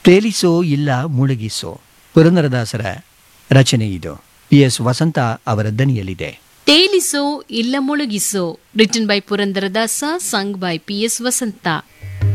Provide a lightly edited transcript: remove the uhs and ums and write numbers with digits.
ತೇಲಿಸೋ ಇಲ್ಲ ಮುಳುಗಿಸೋ ಪುರಂದರದಾಸರ ರಚನೆ ಇದು. PS ವಸಂತ ಅವರ ದನಿಯಲ್ಲಿದೆ. ತೇಲಿಸೋ ಇಲ್ಲ ಮುಳುಗಿಸೋ, written by Purandaradasa, sung by PS Vasantha.